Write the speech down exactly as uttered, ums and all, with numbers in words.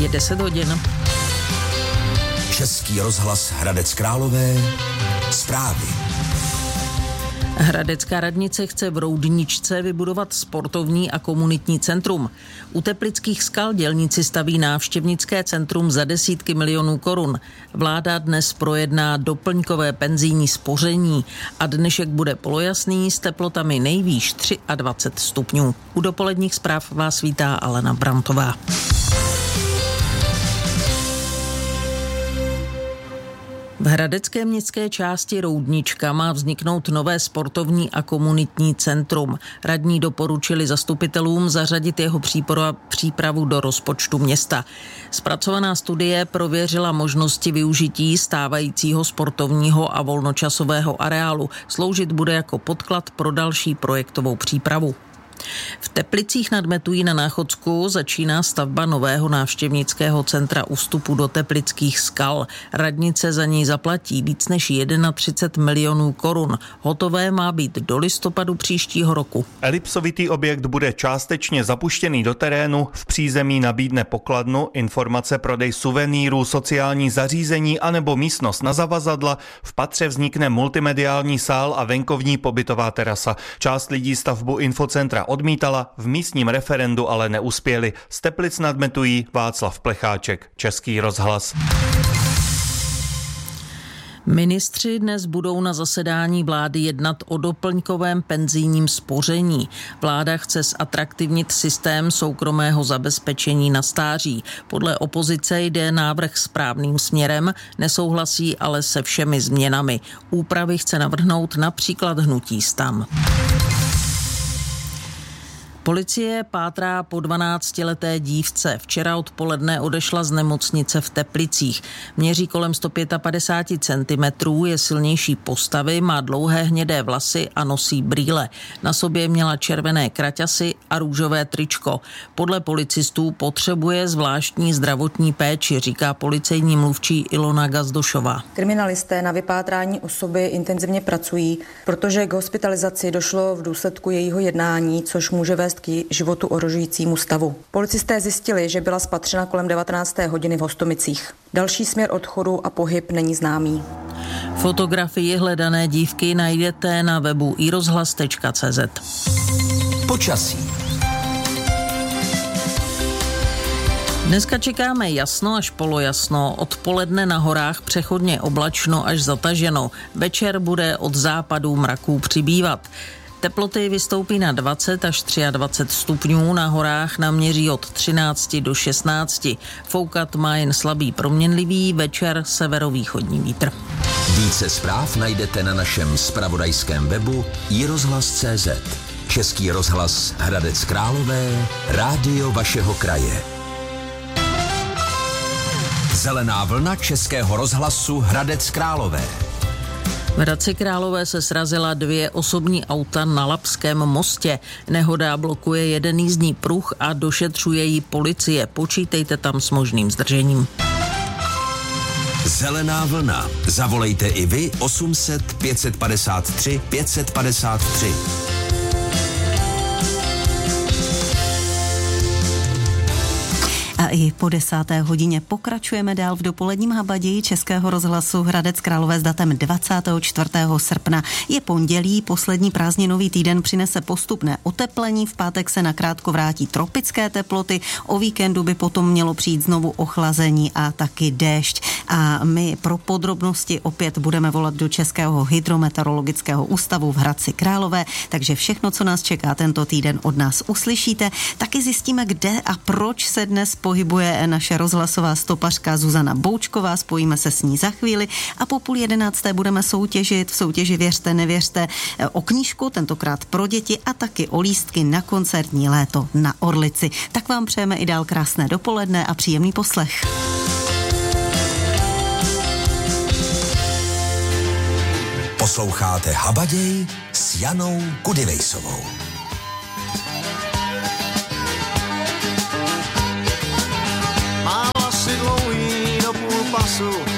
Je deset hodin. Český rozhlas Hradec Králové. Zprávy. Hradecká radnice chce v Roudničce vybudovat sportovní a komunitní centrum. U Teplických skal dělníci staví návštěvnické centrum za desítky milionů korun. Vláda dnes projedná doplňkové penzijní spoření a dnešek bude polojasný s teplotami nejvýš dvacet tři stupňů. U dopoledních zpráv vás vítá Alena Brantová. V hradecké městské části Roudnička má vzniknout nové sportovní a komunitní centrum. Radní doporučili zastupitelům zařadit jeho přípravu do rozpočtu města. Zpracovaná studie prověřila možnosti využití stávajícího sportovního a volnočasového areálu. Sloužit bude jako podklad pro další projektovou přípravu. V Teplicích nad Metují na Náchodsku začíná stavba nového návštěvnického centra u vstupu do Teplických skal. Radnice za něj zaplatí víc než třicet jedna milionů korun. Hotové má být do listopadu příštího roku. Elipsovitý objekt bude částečně zapuštěný do terénu, v přízemí nabídne pokladnu, informace, prodej suvenýrů, sociální zařízení anebo místnost na zavazadla, v patře vznikne multimediální sál a venkovní pobytová terasa. Část lidí stavbu infocentra odmítala, v místním referendu ale neuspěli. Z Teplic nad Metují Václav Plecháček, Český rozhlas. Ministři dnes budou na zasedání vlády jednat o doplňkovém penzijním spoření. Vláda chce zatraktivnit systém soukromého zabezpečení na stáří. Podle opozice jde návrh správným směrem, nesouhlasí ale se všemi změnami. Úpravy chce navrhnout například hnutí STAN. Policie pátrá po dvanáctileté dívce. Včera odpoledne odešla z nemocnice v Teplicích. Měří kolem sto padesát pět centimetrů, je silnější postavy, má dlouhé hnědé vlasy a nosí brýle. Na sobě měla červené kraťasy a růžové tričko. Podle policistů potřebuje zvláštní zdravotní péči, říká policejní mluvčí Ilona Gazdošová. Kriminalisté na vypátrání osoby intenzivně pracují, protože k hospitalizaci došlo v důsledku jejího jednání, což může vést k životu ohrožujícímu stavu. Policisté zjistili, že byla spatřena kolem devatenácté hodiny v Hostomicích. Další směr odchodu a pohyb není známý. Fotografii hledané dívky najdete na webu i rozhlas tečka cé zet. Počasí. Dneska čekáme jasno až polojasno, odpoledne na horách přechodně oblačno až zataženo. Večer bude od západu mraků přibývat. Teploty vystoupí na dvacet až dvacet tři stupňů, na horách naměří od třináct do šestnácti. Foukat má jen slabý proměnlivý, večer severovýchodní vítr. Více zpráv najdete na našem zpravodajském webu i rozhlas tečka cé zet. Český rozhlas Hradec Králové, rádio vašeho kraje. Zelená vlna Českého rozhlasu Hradec Králové. V Hradci Králové se srazila dvě osobní auta na Labském mostě. Nehoda blokuje jeden jízdní pruh a došetřuje ji policie. Počítejte tam s možným zdržením. Zelená vlna. Zavolejte i vy osm set pět padesát tři pět padesát tři. A i po desáté hodině pokračujeme dál v dopoledním habaději Českého rozhlasu Hradec Králové s datem dvacátého čtvrtého srpna. Je pondělí, poslední prázdninový týden přinese postupné oteplení, v pátek se nakrátko vrátí tropické teploty, o víkendu by potom mělo přijít znovu ochlazení a taky déšť. A my pro podrobnosti opět budeme volat do Českého hydrometeorologického ústavu v Hradci Králové, takže všechno, co nás čeká tento týden, od nás uslyšíte. Taky zjistíme, kde a proč se dnes pohybuje naše rozhlasová stopařka Zuzana Boučková, spojíme se s ní za chvíli a po půl jedenácté budeme soutěžit v soutěži Věřte, nevěřte o knížku, tentokrát pro děti a taky o lístky na koncertní léto na Orlici. Tak vám přejeme i dál krásné dopoledne a příjemný poslech. Posloucháte Habaděj s Janou Kudivejsovou. Má vlasy dlouhý do půl pasu,